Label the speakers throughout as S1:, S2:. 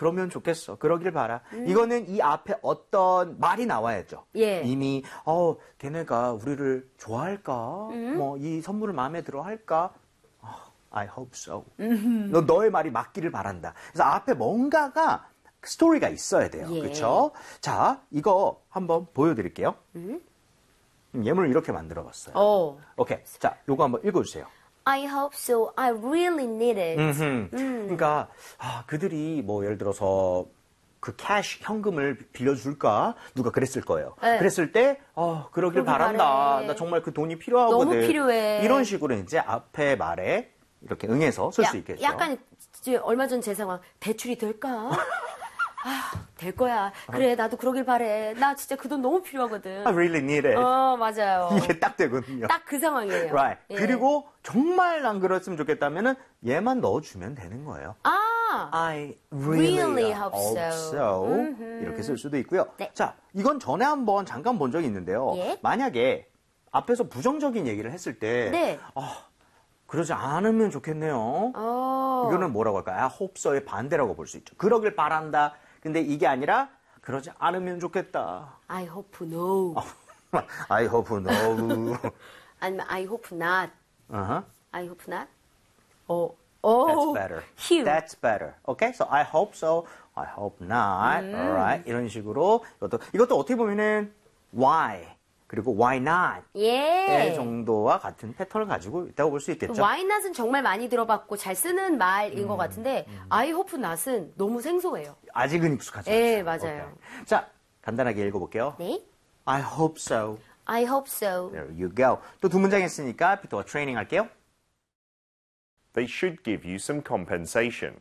S1: 그러면 좋겠어. 그러길 바라. 이거는 이 앞에 어떤 말이 나와야죠.
S2: 예.
S1: 이미 걔네가 우리를 좋아할까? 뭐 이 선물을 마음에 들어 할까? I hope so. 너의 말이 맞기를 바란다. 그래서 앞에 뭔가가 스토리가 있어야 돼요.
S2: 예.
S1: 그렇죠? 자, 이거 한번 보여드릴게요. 예문을 이렇게 만들어봤어요. 오케이. 자, 요거 한번 읽어주세요.
S2: I hope so. I really need it.
S1: 그러니까 그들이 뭐 예를 들어서 그 캐시 현금을 빌려줄까 누가 그랬을 거예요.
S2: 네.
S1: 그랬을 때 그러길 바란다.
S2: 바래.
S1: 나 정말 그 돈이 필요하거든.
S2: 너무 필요해.
S1: 이런 식으로 이제 앞에 말에 이렇게 응해서 쓸 수 있겠죠.
S2: 약간 얼마 전 제 상황 대출이 될까? 될 거야. 그래 나도 그러길 바래. 나 진짜 그 돈 너무 필요하거든.
S1: I really need it.
S2: 맞아요.
S1: 이게 딱 되거든요.
S2: 딱 그 상황이에요.
S1: Right.
S2: 예.
S1: 그리고 정말 안 그랬으면 좋겠다면은 얘만 넣어주면 되는 거예요. I really hope so. 이렇게 쓸 수도 있고요.
S2: 네.
S1: 자, 이건 전에 한번 잠깐 본 적이 있는데요.
S2: 예?
S1: 만약에 앞에서 부정적인 얘기를 했을 때
S2: 네.
S1: 그러지 않으면 좋겠네요. 이거는 뭐라고 할까요? I hope so의 반대라고 볼 수 있죠. 그러길 바란다. 근데 이게 아니라 그러지 않으면 좋겠다.
S2: I hope no.
S1: I hope no.
S2: 아니면 I hope not.
S1: Uh-huh.
S2: I hope not.
S1: That's better.
S2: 휴.
S1: That's better. Okay? So I hope so. I hope not. Alright. 이런 식으로 이것도 어떻게 보면은 why 그리고 why not
S2: 예.
S1: 정도와 같은 패턴을 가지고 있다고 볼 수 있겠죠.
S2: Why not은 정말 많이 들어봤고 잘 쓰는 말인 것 같은데 I hope not은 너무 생소해요.
S1: 아직은 익숙하지
S2: 예,
S1: 않죠.
S2: 맞아요.
S1: 오케이. 자, 간단하게 읽어볼게요.
S2: 네.
S1: I hope so.
S2: I hope so.
S1: There you go. 또 두 문장 했으니까 피터가 트레이닝 할게요.
S3: They should give you some compensation.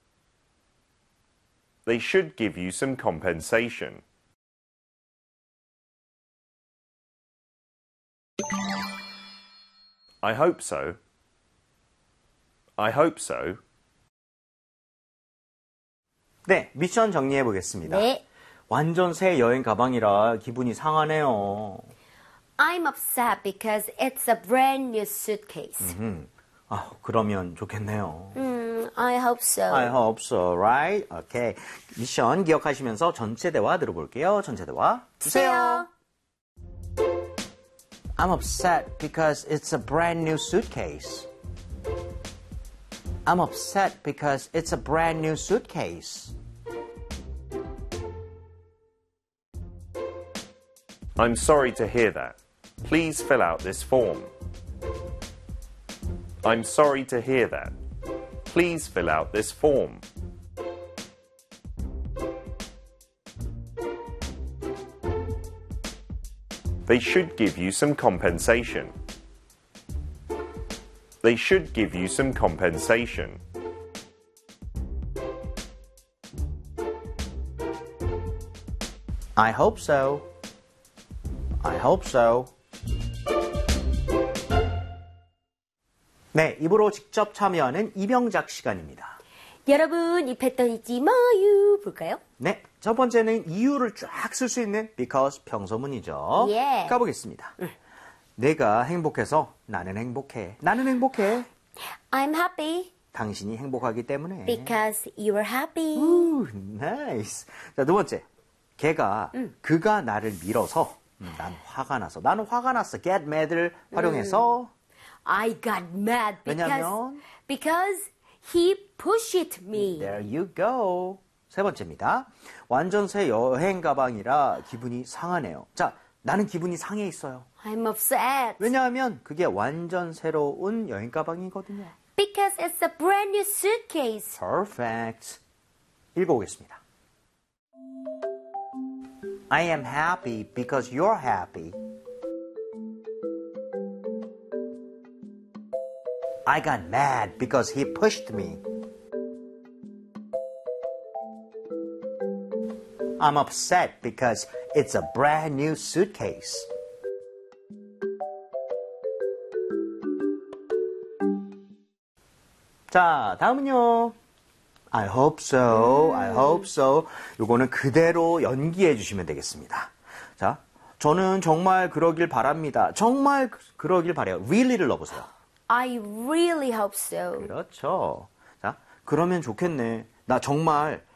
S3: They should give you some compensation. I hope so. I hope so.
S1: 네, 미션 정리해 보겠습니다.
S2: 네.
S1: 완전 새 여행 가방이라 기분이 상하네요.
S2: I'm upset because it's a brand new suitcase.
S1: 그러면 좋겠네요.
S2: I hope so.
S1: I hope so, right? Okay. 미션 기억하시면서 전체 대화 들어볼게요. 전체 대화 주세요. I'm upset because it's a brand new suitcase. I'm upset because it's a brand new suitcase.
S3: I'm sorry to hear that. Please fill out this form. I'm sorry to hear that. Please fill out this form. They should give you some compensation. They should give you some compensation.
S1: I hope so. I hope so. 네, 입으로 직접 참여하는 이병작 시간입니다.
S2: 여러분 이 패턴 잊지 마요. 볼까요?
S1: 네, 첫 번째는 이유를 쫙 쓸 수 있는 because 평서문이죠.
S2: 예.
S1: 가보겠습니다. 내가 행복해서 나는 행복해. 나는 행복해.
S2: I'm happy
S1: 당신이 행복하기 때문에.
S2: because you're happy.
S1: 나이스. 자, 두 번째. 그가 나를 밀어서 난 화가 나서. 나는 화가 났어. get mad를 활용해서
S2: I got mad
S1: 왜냐면
S2: because he pushed me.
S1: There you go. 세 번째입니다. 완전 새 여행 가방이라 기분이 상하네요. 자, 나는 기분이 상해 있어요.
S2: I'm upset
S1: 왜냐하면 그게 완전 새로운 여행 가방이거든요.
S2: because it's a brand new suitcase.
S1: Perfect. 읽어보겠습니다. I am happy because you're happy. I got mad because he pushed me. I'm upset because it's a brand new suitcase. 자, 다음은요. I hope so, I hope so. 요거는 그대로 연기해 주시면 되겠습니다. 자, 저는 정말 그러길 바랍니다. 정말 그러길 바래요. really를 넣어보세요.
S2: I really hope so.
S1: 그렇죠. 자, 그러면 좋겠네. 나 정말